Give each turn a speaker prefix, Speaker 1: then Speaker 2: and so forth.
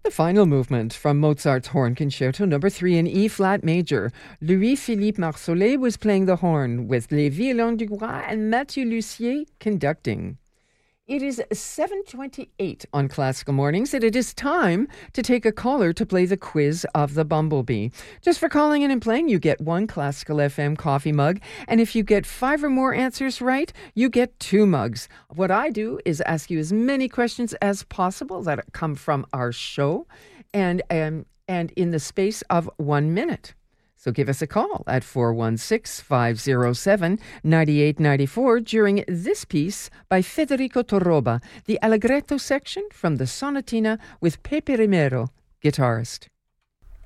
Speaker 1: The final movement from Mozart's Horn Concerto Number 3 in E-flat major. Louis-Philippe Marsollet was playing the horn with Les Violons du Roi and Mathieu Lussier conducting. It is 7:28 on Classical Mornings, and it is time to take a caller to play the quiz of the Bumblebee. Just for calling in and playing, you get one Classical FM coffee mug, and if you get 5 or more answers right, you get 2 mugs. What I do is ask you as many questions as possible that come from our show, and in the space of 1 minute. So give us a call at 416-507-9894 during this piece by Federico Torroba, the Allegretto section from the Sonatina with Pepe Romero, guitarist.